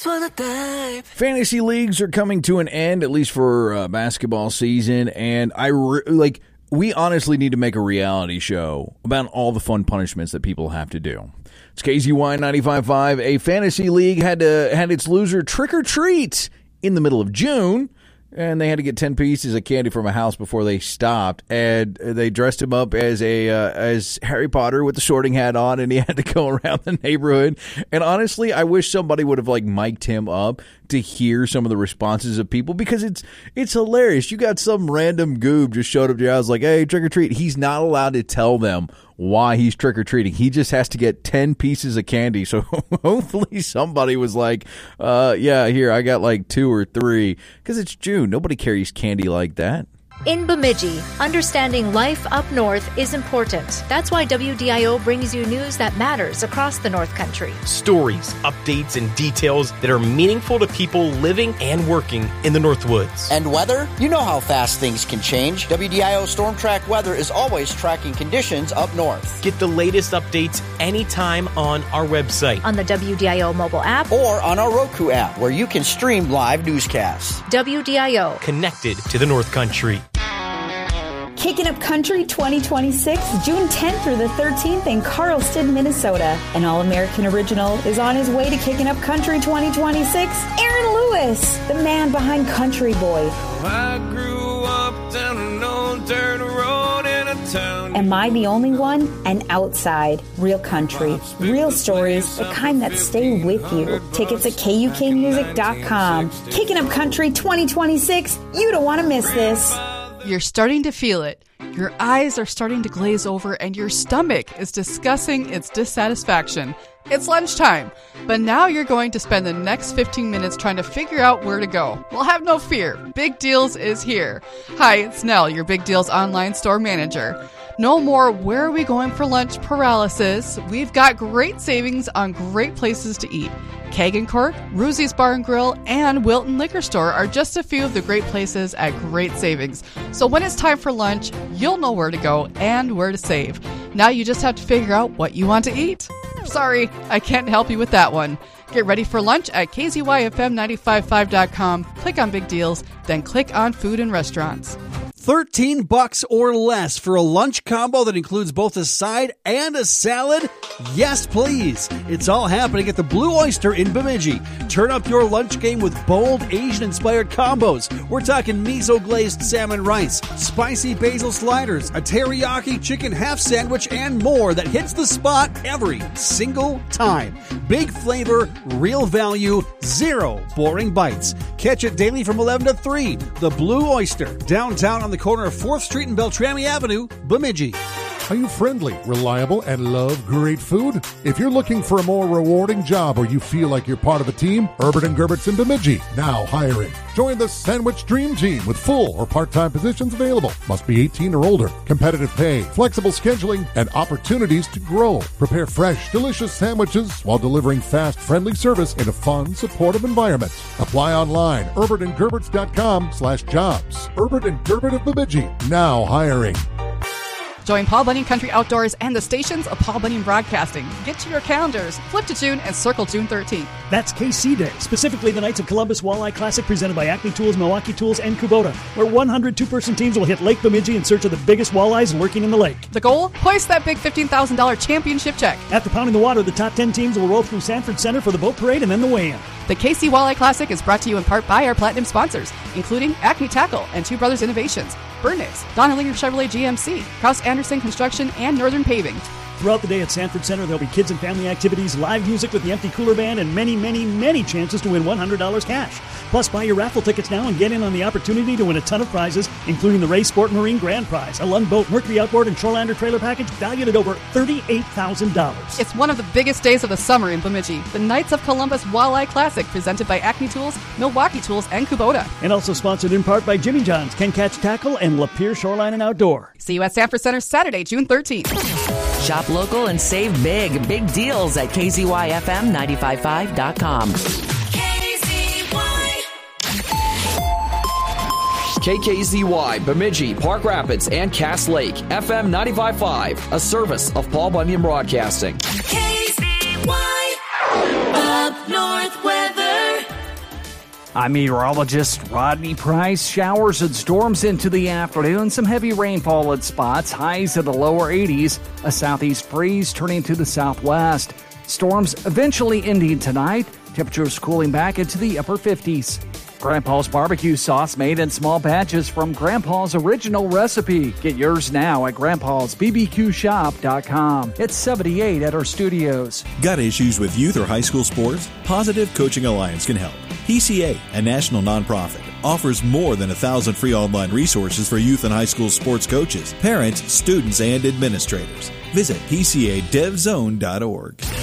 Fantasy leagues are coming to an end, at least for basketball season, and we honestly need to make a reality show about all the fun punishments that people have to do. It's KZY 95.5. A fantasy league had its loser trick or treat in the middle of June, and they had to get 10 pieces of candy from a house before they stopped. And they dressed him up as Harry Potter with the sorting hat on, and he had to go around the neighborhood. And honestly, I wish somebody would have mic'd him up to hear some of the responses of people, because it's hilarious. You got some random goob just showed up to your house like, hey, trick or treat. He's not allowed to tell them why he's trick or treating. He just has to get 10 pieces of candy. So hopefully somebody was like, yeah, here, I got 2 or 3, because it's June. Nobody carries candy like that. In Bemidji, understanding life up north is important. That's why WDIO brings you news that matters across the North Country. Stories, updates, and details that are meaningful to people living and working in the Northwoods. And weather? You know how fast things can change. WDIO Storm Track Weather is always tracking conditions up north. Get the latest updates anytime on our website, on the WDIO mobile app, or on our Roku app, where you can stream live newscasts. WDIO. Connected to the North Country. Kicking Up Country 2026, June 10th through the 13th in Carlston, Minnesota. An All-American original is on his way to Kicking Up Country 2026. Aaron Lewis, the man behind Country Boy. I grew up down an old dirt road in a town. Am I the Only One? And Outside. Real country. Real stories, the kind that stay with you. Tickets at KUKmusic.com. Kicking Up Country 2026. You don't want to miss this. You're starting to feel it. Your eyes are starting to glaze over, and your stomach is discussing its dissatisfaction. It's lunchtime, but now you're going to spend the next 15 minutes trying to figure out where to go. Well, have no fear. Big Deals is here. Hi, it's Nell, your Big Deals online store manager. No more where are we going for lunch paralysis. We've got great savings on great places to eat. Keg & Cork, Ruzzi's Bar & Grill, and Wilton Liquor Store are just a few of the great places at great savings. So when it's time for lunch, you'll know where to go and where to save. Now you just have to figure out what you want to eat. Sorry, I can't help you with that one. Get ready for lunch at KZYFM955.com. Click on Big Deals, then click on Food and Restaurants. $13 or less for a lunch combo that includes both a side and a salad? Yes, please. It's all happening at the Blue Oyster in Bemidji. Turn up your lunch game with bold Asian-inspired combos. We're talking miso-glazed salmon rice, spicy basil sliders, a teriyaki chicken half sandwich, and more that hits the spot every single time. Big flavor, real value, zero boring bites. Catch it daily from 11 to 3. The Blue Oyster, downtown on the corner of 4th Street and Beltrami Avenue, Bemidji. Are you friendly, reliable, and love great food? If you're looking for a more rewarding job or you feel like you're part of a team, Herbert & Gerbert's in Bemidji, now hiring. Join the Sandwich Dream Team with full or part-time positions available. Must be 18 or older. Competitive pay, flexible scheduling, and opportunities to grow. Prepare fresh, delicious sandwiches while delivering fast, friendly service in a fun, supportive environment. Apply online, herbertandgerbert.com/jobs. Herbert & Gerbert of Bemidji, now hiring. Join Paul Bunyan Country Outdoors and the stations of Paul Bunyan Broadcasting. Get to your calendars, flip to June, and circle June 13th. That's KC Day, specifically the Knights of Columbus Walleye Classic presented by Acme Tools, Milwaukee Tools, and Kubota, where 100 two-person teams will hit Lake Bemidji in search of the biggest walleyes lurking in the lake. The goal? Hoist that big $15,000 championship check. After pounding the water, the top 10 teams will roll through Sanford Center for the boat parade and then the weigh-in. The KC Walleye Classic is brought to you in part by our platinum sponsors, including Acme Tackle and Two Brothers Innovations, Burnix, Donnellinger Chevrolet GMC, Krause Anderson Construction, and Northern Paving. Throughout the day at Sanford Center, there'll be kids and family activities, live music with the Empty Cooler Band, and many, many, many chances to win $100 cash. Plus, buy your raffle tickets now and get in on the opportunity to win a ton of prizes, including the Ray Sport Marine Grand Prize, a Lund Boat, Mercury Outboard, and Shorelander trailer package valued at over $38,000. It's one of the biggest days of the summer in Bemidji. The Knights of Columbus Walleye Classic, presented by Acme Tools, Milwaukee Tools, and Kubota. And also sponsored in part by Jimmy John's, Ken Catch Tackle, and Lapeer Shoreline and Outdoor. See you at Sanford Center Saturday, June 13th. Shop local and save big. Big deals at KZYFM955.com. KKZY, Bemidji, Park Rapids, and Cass Lake, FM 95.5, a service of Paul Bunyan Broadcasting. KZY, up north weather. I'm meteorologist Rodney Price. Showers and storms into the afternoon. Some heavy rainfall at spots. Highs in the lower 80s. A southeast breeze turning to the southwest. Storms eventually ending tonight. Temperatures cooling back into the upper 50s. Grandpa's barbecue sauce made in small batches from Grandpa's original recipe. Get yours now at grandpa'sbbqshop.com. It's 78 at our studios. Got issues with youth or high school sports? Positive Coaching Alliance can help. PCA, a national nonprofit, offers more than 1,000 free online resources for youth and high school sports coaches, parents, students, and administrators. Visit PCADevZone.org.